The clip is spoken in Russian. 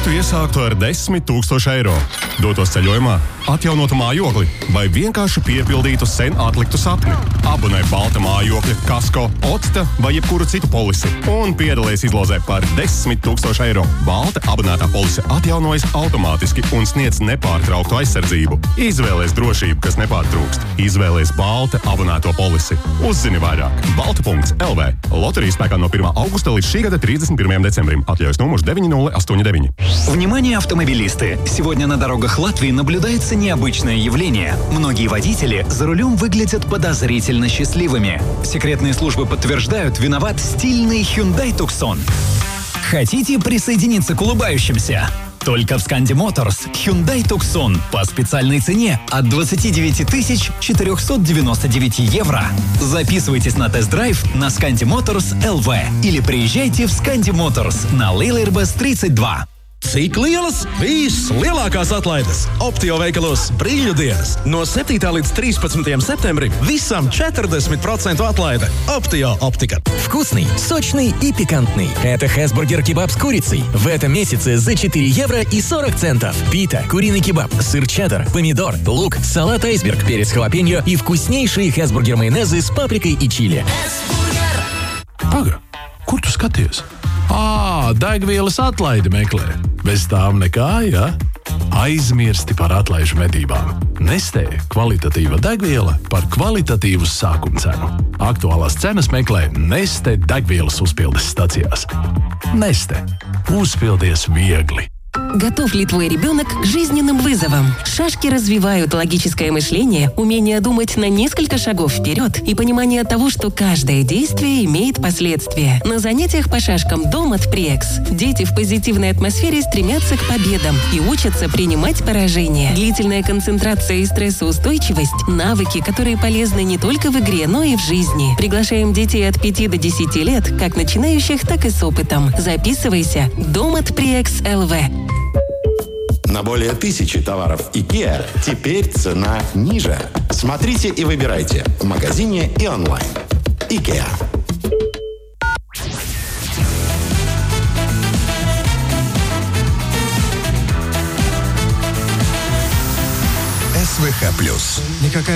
tu iesāktu ar 10 000 eiro? Dotos ceļojumā, atjaunotu mājokli vai vienkārši piepildītu sen atliktu sapni? Abonē balta mājokļa, kasko, octa vai jebkuru citu polisi un piedalies izlozē par 10 000 eiro. Balta abonētā polise atjaunojas automātiski un sniedz nepārtrauktu aizsardzību. Izvēlies drošību, kas nepārtrūkst. Izvēlies balta abonēto polisi. Uzzini vairāk. Balta.lv. Loterija spēkā no 1. augusta līdz šī gada 31. decembrim. Atļaujas numurs 9089. Внимание, автомобилисты! Сегодня на дорогах Латвии наблюдается необычное явление. Многие водители за рулем выглядят подозрительно счастливыми. Секретные службы подтверждают, виноват стильный Hyundai Tucson. Хотите присоединиться к улыбающимся? Только в Scandi Motors Hyundai Tucson по специальной цене от 29 499 евро. Записывайтесь на тест-драйв на Scandi Motors LV или приезжайте в Scandi Motors на Lielairbas 32. Cik lielas? Vislielākās atlaides Optio veikalos Brīļu dienas. No 7. līdz 13. septembrim visam 40% atlaide. Optio Optika. Вкусный, сочный и пикантный. Это Хэсбургер-кебаб с курицей. В этом месяце за 4 евро и 40 центов. Пита, куриный кебаб, сыр чеддер, помидор, лук, салат айсберг, перец халапеньо и вкуснейшие Хэсбургер-майонезы с паприкой и чили. Paga, kur tu skaties? Degvielas atlaidi meklē. Bez tām nekā, ja? Aizmirsti par atlaižu medībām. Nestē kvalitatīva degviela par kvalitatīvu sākumcenu. Aktuālās cenas meklē Neste degvielas uzpildes stacijās. Neste. Uzpildies viegli. Готов ли твой ребенок к жизненным вызовам? Шашки развивают логическое мышление, умение думать на несколько шагов вперед и понимание того, что каждое действие имеет последствия. На занятиях по шашкам Дом от Приекс дети в позитивной атмосфере стремятся к победам и учатся принимать поражения. Длительная концентрация и стрессоустойчивость – навыки, которые полезны не только в игре, но и в жизни. Приглашаем детей от 5 до 10 лет, как начинающих, так и с опытом. Записывайся. Дом от Приекс ЛВ. На более 1000 товаров IKEA теперь цена ниже. Смотрите и выбирайте в магазине и онлайн. IKEA. СВХ+. Никакая